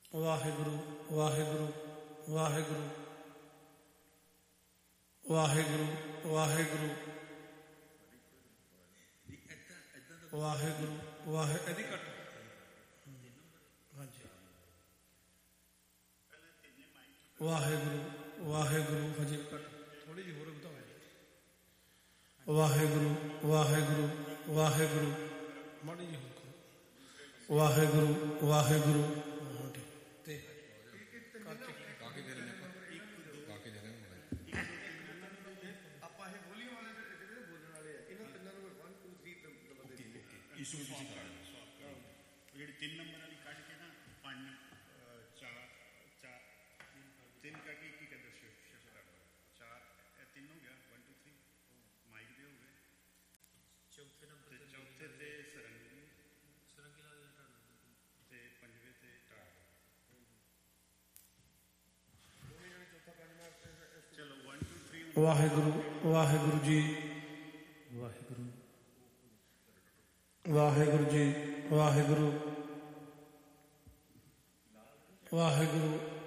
ਵਾਹਿਗੁਰੂ ਵਾਹਿਗੁਰੂ ਵਾਹਿਗੁਰੂ ਵਾਹਿਗੁਰੂ ਵਾਹਿਗੁਰੂ ਵਾਹਿਗੁਰੂ ਵਾਹਿ ਇਹਦੀ ਘੱਟ ਹਾਂਜੀ ਵਾਹਿਗੁਰੂ ਵਾਹਿਗੁਰੂ ਹਜੇ ਘੱਟ ਥੋੜੀ ਜਿਹੀ ਹੋਰ ਵਧਾਓ ਵਾਹਿਗੁਰੂ ਵਾਹਿਗੁਰੂ ਵਾਹਿਗੁਰੂ ਮਾੜੀ ਜਿਹੀ ਹੋਰ ਵਾਹਿਗੁਰੂ ਵਾਹਿਗੁਰੂ ਤੇ ਆਪਾਂ ਇਹ ਬੋਲੀਆਂ ਵਾਲੇ ਜਿਹੜੇ ਬੋਲਣ ਵਾਲੇ ਆ ਇਹਨਾਂ ਤਿੰਨਾਂ ਨੂੰ 1 2 3 ਨੰਬਰ ਦੇ ਇਸ਼ੂ ਜਿਹੜੀ 3 ਨੰਬਰ ਵਾਲੀ ਕੱਢ ਕੇ ਨਾ 5 4 4 3 ਕੱਢ ਕੇ ਕੀ ਕਹਿੰਦੇ ਸ਼ਿਫਟ ਕਰ ਦੋ 4 ਇਹ 3 ਹੋ ਗਿਆ 1 2 3 ਮਾਈਕ ਦੇ ਹੋ ਗਏ ਚੌਥੇ ਨੰਬਰ ਤੇ ਚੌਥੇ ਤੇ ਸਰੰਗੀ ਲਾ ਤੇ ਪੰਜਵੇਂ ਤੇ ਟਾੜ ਚਲੋ 1 2 3 ਵਾਹਿਗੁਰੂ ਵਾਹਿਗੁਰੂ ਜੀ ਵਾਹਿਗੁਰੂ ਵਾਹਿਗੁਰੂ ਜੀ ਵਾਹਿਗੁਰੂ ਵਾਹਿਗੁਰੂ